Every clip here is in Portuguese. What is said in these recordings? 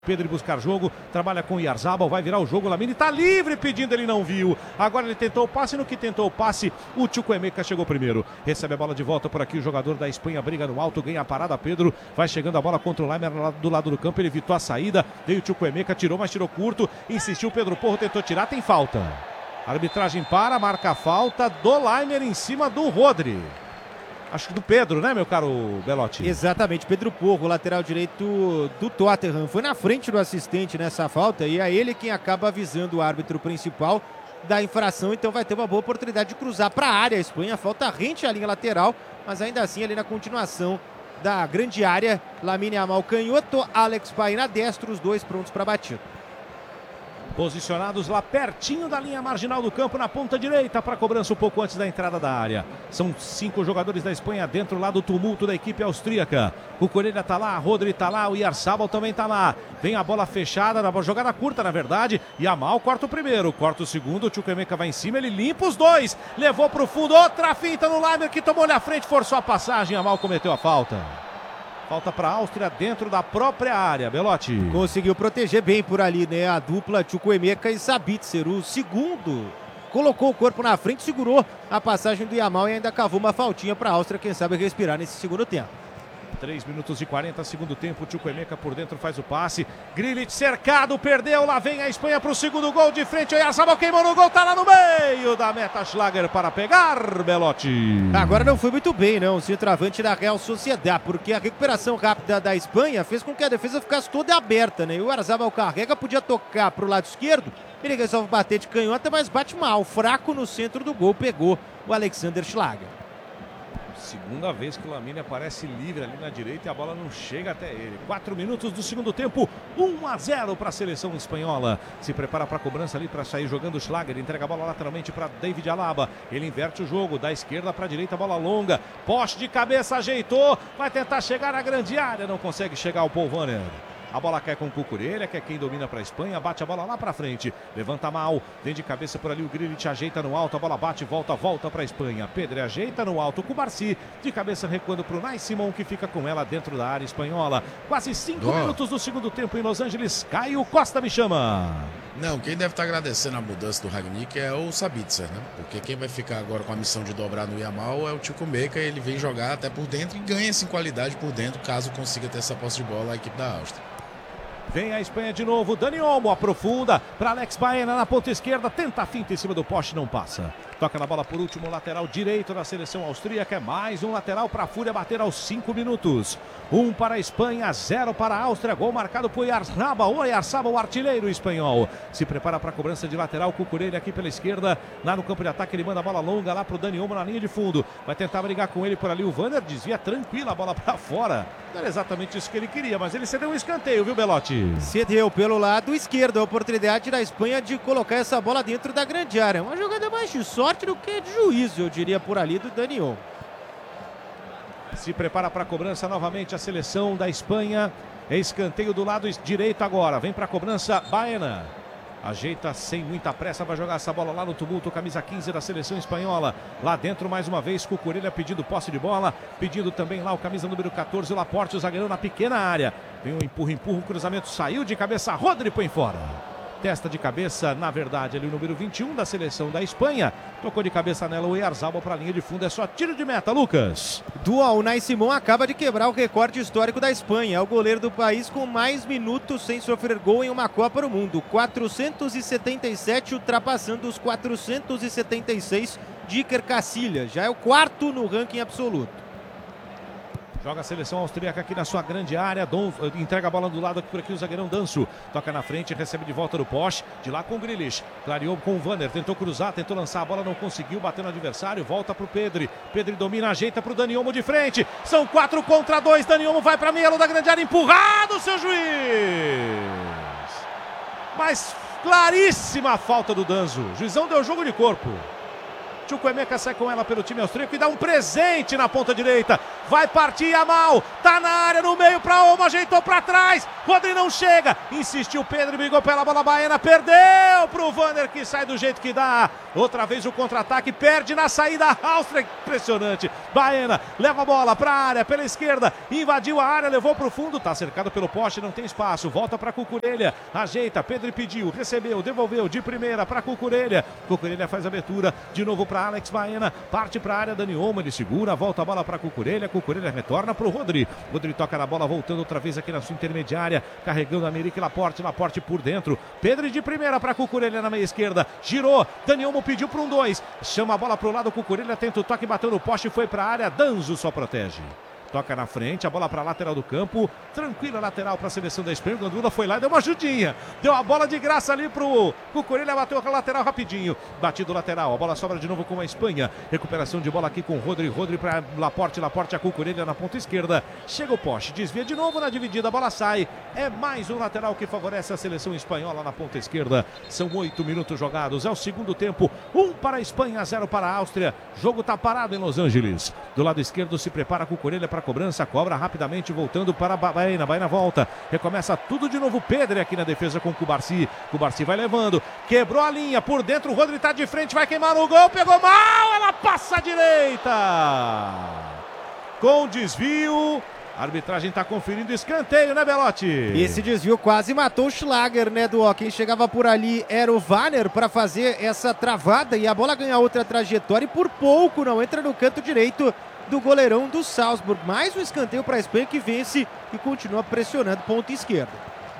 Pedro buscar jogo, trabalha com o Oyarzabal, vai virar o jogo, Lamine tá livre pedindo, ele não viu, agora ele tentou o passe, no que tentou o passe, o Chukwuemeka chegou primeiro, recebe a bola de volta por aqui, o jogador da Espanha briga no alto, ganha a parada, Pedro vai chegando a bola contra o Laimer do lado do campo, ele evitou a saída, veio o Chukwuemeka, tirou, mas tirou curto, insistiu, Pedro Porro tentou tirar, tem falta, a arbitragem marca a falta do Laimer em cima do Rodri. Acho que do Pedro, né, meu caro Belotti? Exatamente, Pedro Porro, lateral direito do Tottenham. Foi na frente do assistente nessa falta e é ele quem acaba avisando o árbitro principal da infração. Então vai ter uma boa oportunidade de cruzar para a área. A Espanha falta rente à linha lateral, mas ainda assim ali na continuação da grande área. Lamine Yamal canhoto, Alex Baena destro, os dois prontos para batida. Posicionados lá pertinho da linha marginal do campo, na ponta direita, para cobrança um pouco antes da entrada da área. São 5 jogadores da Espanha dentro lá do tumulto da equipe austríaca. O Cucurella tá lá, Rodri tá lá, o Oyarzabal também tá lá. Vem a bola fechada, na jogada curta na verdade. Yamal corta o primeiro, corta o segundo, o Chukwuemeka vai em cima, ele limpa os dois. Levou pro fundo, outra finta no Laimer que tomou-lhe a frente, forçou a passagem, Yamal cometeu a falta. Falta para a Áustria dentro da própria área, Belotti. Conseguiu proteger bem por ali, né? A dupla Chukwuemeka e Sabitzer. O segundo colocou o corpo na frente, segurou a passagem do Yamal e ainda cavou uma faltinha para a Áustria, quem sabe respirar nesse segundo tempo. 3 minutos e 40, segundo tempo, Chukwuemeka por dentro faz o passe, Grealish cercado, perdeu, lá vem a Espanha para o segundo gol de frente, o Oyarzabal queimou no gol, tá lá no meio da meta, Schlager para pegar, Belotti. Agora não foi muito bem, não, o centroavante da Real Sociedad, porque a recuperação rápida da Espanha fez com que a defesa ficasse toda aberta, né? E o Oyarzabal carrega, podia tocar para o lado esquerdo, ele resolve bater de canhota, mas bate mal, fraco no centro do gol, pegou o Alexander Schlager. Segunda vez que o Lamine aparece livre ali na direita e a bola não chega até ele. 4 minutos do segundo tempo, 1-0 para a seleção espanhola. Se prepara para a cobrança ali para sair jogando o Schlager. Entrega a bola lateralmente para David Alaba. Ele inverte o jogo, da esquerda para a direita, bola longa. Poste de cabeça, ajeitou. Vai tentar chegar na grande área, não consegue chegar o Paul Wanner. A bola cai com o Cucurella, que é quem domina para a Espanha, bate a bola lá para frente, levanta mal, vem de cabeça por ali o Grealish, ajeita no alto, a bola bate, volta para a Espanha. Pedro ajeita no alto com o Marci, de cabeça recuando para o Nai Simon, que fica com ela dentro da área espanhola. Quase 5 minutos do segundo tempo em Los Angeles, Caio Costa me chama. Não, quem deve estar agradecendo a mudança do Rangnick é o Sabitzer, né? Porque quem vai ficar agora com a missão de dobrar no Yamal é o Chukwuemeka, ele vem jogar até por dentro e ganha-se em qualidade por dentro, caso consiga ter essa posse de bola a equipe da Áustria. Vem a Espanha de novo, Dani Olmo aprofunda para Alex Baena na ponta esquerda, tenta a finta em cima do poste, não passa. Toca na bola por último, lateral direito da seleção austríaca, é mais um lateral para a Fúria bater aos 5 minutos. 1 para a Espanha, 0 para a Áustria, gol marcado por Oyarzabal, o artilheiro espanhol. Se prepara para a cobrança de lateral, Cucurella aqui pela esquerda, lá no campo de ataque, ele manda a bola longa lá para o Dani Olmo na linha de fundo. Vai tentar brigar com ele por ali, o Wanner desvia tranquila a bola para fora. Não era exatamente isso que ele queria, mas ele cedeu um escanteio, viu, Belotti? Cedeu pelo lado esquerdo a oportunidade da Espanha de colocar essa bola dentro da grande área. Uma jogada mais de sorte do que de juízo, eu diria por ali, do Dani Olmo. Se prepara para a cobrança novamente a seleção da Espanha. É escanteio do lado direito agora. Vem para a cobrança Baena. Ajeita sem muita pressa, vai jogar essa bola lá no tumulto, camisa 15 da seleção espanhola. Lá dentro mais uma vez, Cucurella pedindo posse de bola, pedindo também lá o camisa número 14, o Laporte, o zagueirão na pequena área. Vem um empurra, o cruzamento saiu de cabeça, Rodri põe fora. Testa de cabeça, na verdade, ali o número 21 da seleção da Espanha. Tocou de cabeça nela o Oyarzabal para a linha de fundo, é só tiro de meta, Lucas. O Nai Simon acaba de quebrar o recorde histórico da Espanha. É o goleiro do país com mais minutos sem sofrer gol em uma Copa do Mundo. 477, ultrapassando os 476 de Iker Casillas. Já é o quarto no ranking absoluto. Joga a seleção austríaca aqui na sua grande área. Entrega a bola do lado aqui por aqui o zagueirão Danso. Toca na frente, recebe de volta do poste. De lá com o Grealish. Clareou com o Wanner. Tentou cruzar, tentou lançar a bola, não conseguiu. Bateu no adversário, volta pro Pedri. Pedri domina, ajeita pro Dani Olmo de frente. São 4 contra 2. Dani Olmo vai pra meia da grande área. Empurrado, seu juiz. Mas claríssima a falta do Danso. O juizão deu jogo de corpo. Chukwuemeka sai com ela pelo time austríaco e dá um presente na ponta direita. vai partir Yamal, tá na área, no meio pra Olmo, ajeitou pra trás, Rodri não chega, insistiu Pedro, brigou pela bola, Baena perdeu pro Wanner, que sai do jeito que dá, outra vez o contra-ataque, perde na saída, a Áustria, impressionante, Baena leva a bola pra área, pela esquerda, invadiu a área, levou pro fundo, tá cercado pelo poste, não tem espaço, volta pra Cucurella, ajeita, Pedro pediu, recebeu, devolveu de primeira pra Cucurella, Cucurella faz a abertura, de novo pra Alex Baena, parte pra área, Dani Olmo, ele segura, volta a bola pra Cucurella, Cucurella retorna pro Rodri, Rodri toca na bola, voltando outra vez aqui na sua intermediária, carregando a América e Laporte por dentro, Pedro de primeira pra Cucurella na meia esquerda, girou, Dani Olmo pediu para um 2, chama a bola pro lado, Cucurella tenta o toque, bateu no poste, foi pra área, Danzo só protege. Toca na frente, a bola para a lateral do campo, tranquila lateral para a seleção da Espanha, o Gandula foi lá e deu uma ajudinha, deu a bola de graça ali pro Cucurella, bateu a lateral rapidinho, batido lateral, a bola sobra de novo com a Espanha, recuperação de bola aqui com Rodri para Laporte a Cucurella na ponta esquerda, chega o poste, desvia de novo na dividida, a bola sai, é mais um lateral que favorece a seleção espanhola na ponta esquerda, são 8 minutos jogados, é o segundo tempo, 1 para a Espanha, 0 para a Áustria, jogo tá parado em Los Angeles, do lado esquerdo se prepara Cucurella para cobrança, cobra rapidamente, voltando para Baena, Baena volta, recomeça tudo de novo, Pedro aqui na defesa com Cubarsi vai levando, quebrou a linha, por dentro o Rodri tá de frente, vai queimar no gol, pegou mal, ela passa à direita, com desvio, a arbitragem tá conferindo escanteio, né, Belotti? Esse desvio quase matou o Schlager, né, do quem chegava por ali era o Wanner para fazer essa travada e a bola ganha outra trajetória e por pouco não entra no canto direito do goleirão do Salzburg. Mais um escanteio para a Espanha que vence e continua pressionando ponta esquerda.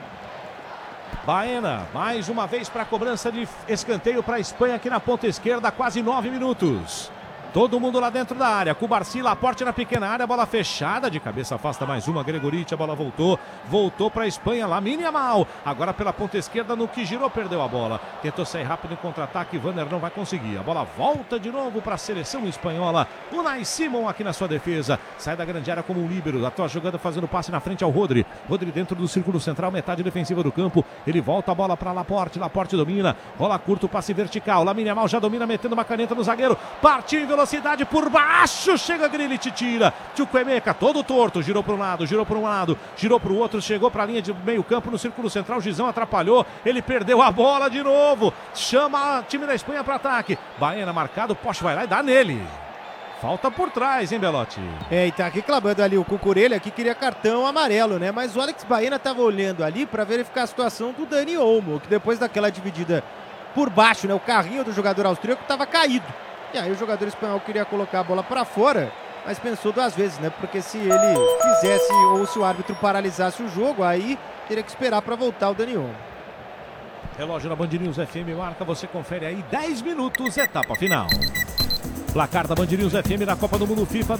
Baena, mais uma vez para a cobrança de escanteio para a Espanha aqui na ponta esquerda, quase 9 minutos. Todo mundo lá dentro da área, Cubarsi, Laporte na pequena área, bola fechada, de cabeça afasta mais uma, Gregoriti, a bola voltou para a Espanha, Lamine Yamal, agora pela ponta esquerda, no que girou, perdeu a bola, tentou sair rápido em contra-ataque, Wanner não vai conseguir, a bola volta de novo para a seleção espanhola, Unai Simon aqui na sua defesa, sai da grande área como um líbero, a tua jogada fazendo passe na frente ao Rodri dentro do círculo central, metade defensiva do campo, ele volta a bola para Laporte domina, rola curto, passe vertical, Lamine Yamal já domina, metendo uma caneta no zagueiro, partiu em velocidade por baixo, chega Grealish, tira, Chukwuemeka todo torto, girou para um lado, girou para o outro, chegou para a linha de meio campo no círculo central, Gizão atrapalhou, ele perdeu a bola de novo, chama o time da Espanha para ataque, Baena marcado, Poste vai lá e dá nele. Falta por trás, hein, Belotti? E tá reclamando ali o Cucurella que queria cartão amarelo, né? Mas o Alex Baena estava olhando ali para verificar a situação do Dani Olmo, que depois daquela dividida por baixo, né? O carrinho do jogador austríaco estava caído. E aí o jogador espanhol queria colocar a bola para fora, mas pensou 2 vezes, né? Porque se ele fizesse ou se o árbitro paralisasse o jogo, aí teria que esperar para voltar o Dani Olmo. Relógio na Band News FM marca, você confere aí 10 minutos, etapa final. Placar da Band News FM na Copa do Mundo FIFA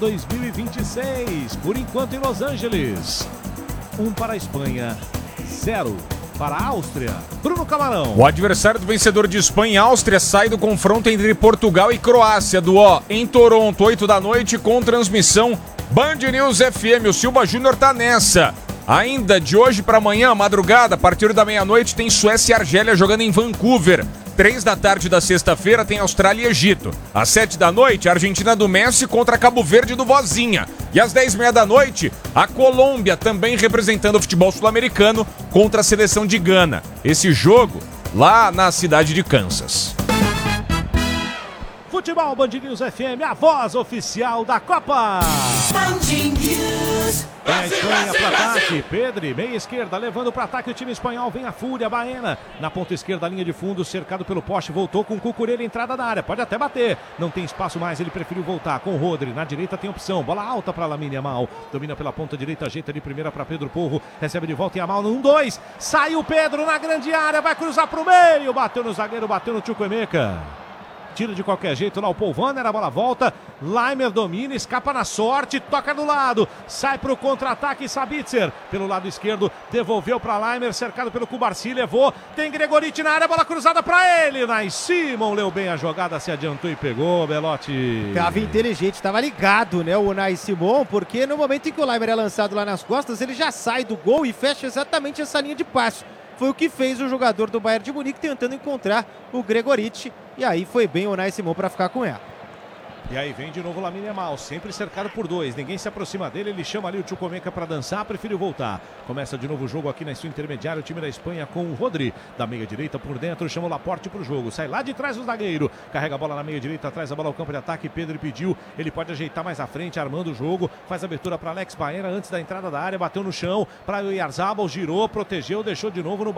2026. Por enquanto em Los Angeles. 1 para a Espanha, 0 para a Áustria. Bruno Camarão. O adversário do vencedor de Espanha e Áustria sai do confronto entre Portugal e Croácia, em Toronto, 8 da noite, com transmissão Band News FM. O Silva Júnior tá nessa. Ainda de hoje para amanhã, madrugada, a partir da meia-noite, tem Suécia e Argélia jogando em Vancouver. 3 da tarde da sexta-feira tem Austrália e Egito. Às 7 da noite, a Argentina do Messi contra Cabo Verde do Vozinha. E às 10h30 da noite, a Colômbia, também representando o futebol sul-americano, contra a seleção de Gana. Esse jogo lá na cidade de Kansas. Futebol Band News FM, a voz oficial da Copa. Band News. Vem a Espanha para ataque, Pedri, meia esquerda, levando para ataque o time espanhol, vem a Fúria, Baena, na ponta esquerda, linha de fundo, cercado pelo poste, voltou com Cucurella, entrada da área, pode até bater, não tem espaço mais, ele preferiu voltar com o Rodri, na direita tem opção, bola alta para Lamine Yamal, domina pela ponta direita, ajeita de primeira para Pedro Porro, recebe de volta Yamal no 1-2, saiu Pedro na grande área, vai cruzar para o meio, bateu no zagueiro, bateu no Chukwuemeka. Tira de qualquer jeito lá o Paul Wanner, a bola volta, Laimer domina, escapa na sorte, toca do lado, sai para o contra-ataque, Sabitzer, pelo lado esquerdo, devolveu para Laimer, cercado pelo Cubarsi, levou, tem Gregoriti na área, bola cruzada para ele, Unai Simon leu bem a jogada, se adiantou e pegou, Belotti. Tava inteligente, estava ligado, né, o Unai Simon, porque no momento em que o Laimer é lançado lá nas costas, ele já sai do gol e fecha exatamente essa linha de passe. Foi o que fez o jogador do Bayern de Munique tentando encontrar o Gregoriti. E aí foi bem o Unai Simon para ficar com ela. E aí vem de novo o Lamine Yamal, sempre cercado por 2. Ninguém se aproxima dele, ele chama ali o Chukwuemeka para dançar, prefere voltar. Começa de novo o jogo aqui na sua intermediária, o time da Espanha com o Rodri. Da meia direita por dentro, chama o Laporte para o jogo. Sai lá de trás o zagueiro, carrega a bola na meia direita, traz a bola ao campo de ataque. Pedro pediu, ele pode ajeitar mais à frente, armando o jogo. Faz a abertura para Alex Baena antes da entrada da área, bateu no chão para o Oyarzabal, girou, protegeu, deixou de novo no